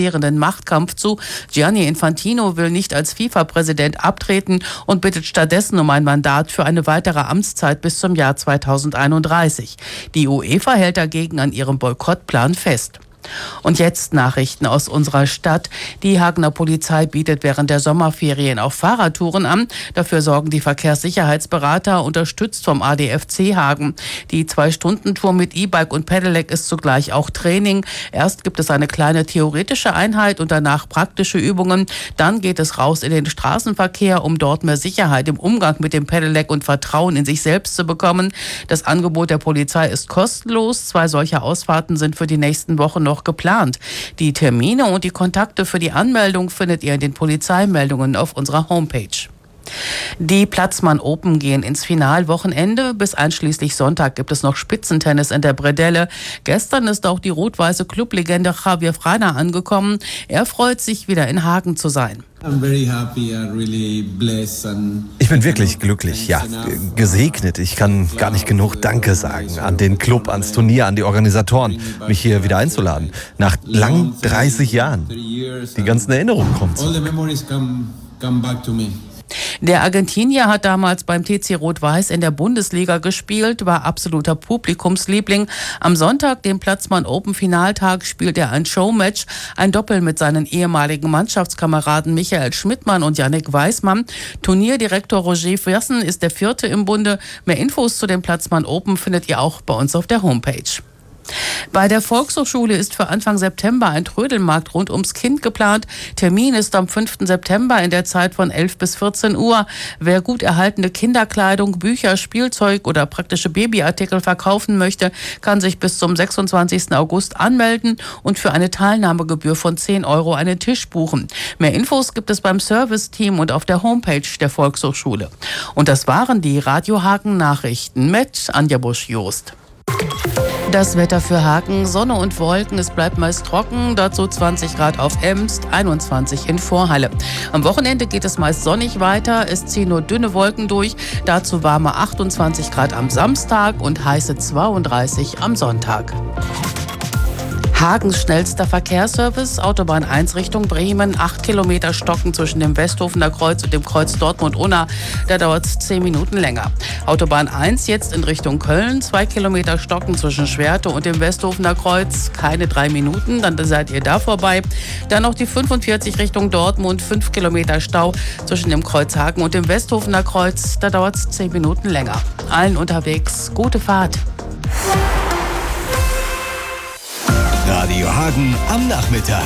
verzehrenden Machtkampf zu. Gianni Infantino will nicht als FIFA-Präsident abtreten und bittet stattdessen um ein Mandat für eine weitere Amtszeit bis zum Jahr 2031. Die UEFA hält dagegen an ihrem Boykottplan fest. Und jetzt Nachrichten aus unserer Stadt. Die Hagener Polizei bietet während der Sommerferien auch Fahrradtouren an. Dafür sorgen die Verkehrssicherheitsberater, unterstützt vom ADFC Hagen. Die 2-Stunden-Tour mit E-Bike und Pedelec ist zugleich auch Training. Erst gibt es eine kleine theoretische Einheit und danach praktische Übungen. Dann geht es raus in den Straßenverkehr, um dort mehr Sicherheit im Umgang mit dem Pedelec und Vertrauen in sich selbst zu bekommen. Das Angebot der Polizei ist kostenlos. 2 solcher Ausfahrten sind für die nächsten Wochen noch geplant. Die Termine und die Kontakte für die Anmeldung findet ihr in den Polizeimeldungen auf unserer Homepage. Die Platzmann Open gehen ins Finalwochenende. Bis einschließlich Sonntag gibt es noch Spitzentennis in der Bredelle. Gestern ist auch die rot-weiße Clublegende Javier Freiner angekommen. Er freut sich, wieder in Hagen zu sein. Ich bin wirklich glücklich, ja, gesegnet. Ich kann gar nicht genug Danke sagen an den Club, ans Turnier, an die Organisatoren, mich hier wieder einzuladen. Nach lang 30 Jahren. Die ganzen Erinnerungen kommen zurück. Der Argentinier hat damals beim TC Rot-Weiß in der Bundesliga gespielt, war absoluter Publikumsliebling. Am Sonntag, dem Platzmann Open Finaltag, spielt er ein Showmatch, ein Doppel mit seinen ehemaligen Mannschaftskameraden Michael Schmidtmann und Yannick Weismann. Turnierdirektor Roger Fersen ist der 4. im Bunde. Mehr Infos zu dem Platzmann Open findet ihr auch bei uns auf der Homepage. Bei der Volkshochschule ist für Anfang September ein Trödelmarkt rund ums Kind geplant. Termin ist am 5. September in der Zeit von 11 bis 14 Uhr. Wer gut erhaltene Kinderkleidung, Bücher, Spielzeug oder praktische Babyartikel verkaufen möchte, kann sich bis zum 26. August anmelden und für eine Teilnahmegebühr von 10 € einen Tisch buchen. Mehr Infos gibt es beim Serviceteam und auf der Homepage der Volkshochschule. Und das waren die Radio Hagen Nachrichten mit Anja Busch-Jost. Das Wetter für Hagen, Sonne und Wolken, es bleibt meist trocken, dazu 20 Grad auf Emst, 21 in Vorhalle. Am Wochenende geht es meist sonnig weiter, es ziehen nur dünne Wolken durch, dazu warme 28 Grad am Samstag und heiße 32 am Sonntag. Hagens schnellster Verkehrsservice, Autobahn 1 Richtung Bremen, 8 Kilometer Stocken zwischen dem Westhofener Kreuz und dem Kreuz Dortmund-Unna, da dauert es 10 Minuten länger. Autobahn 1 jetzt in Richtung Köln, 2 Kilometer Stocken zwischen Schwerte und dem Westhofener Kreuz, keine 3 Minuten, dann seid ihr da vorbei. Dann noch die 45 Richtung Dortmund, 5 Kilometer Stau zwischen dem Kreuz Hagen und dem Westhofener Kreuz, da dauert es 10 Minuten länger. Allen unterwegs, gute Fahrt. Radio Hagen am Nachmittag.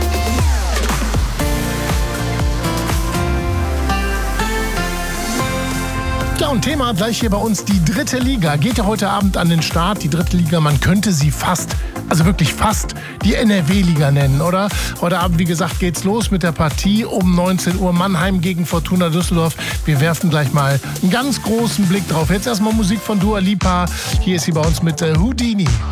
Ja, und Thema gleich hier bei uns, die 3. Liga. Geht ja heute Abend an den Start. Die 3. Liga, man könnte sie fast, also wirklich fast, die NRW-Liga nennen, oder? Heute Abend, wie gesagt, geht's los mit der Partie um 19 Uhr Mannheim gegen Fortuna Düsseldorf. Wir werfen gleich mal einen ganz großen Blick drauf. Jetzt erstmal Musik von Dua Lipa. Hier ist sie bei uns mit Houdini.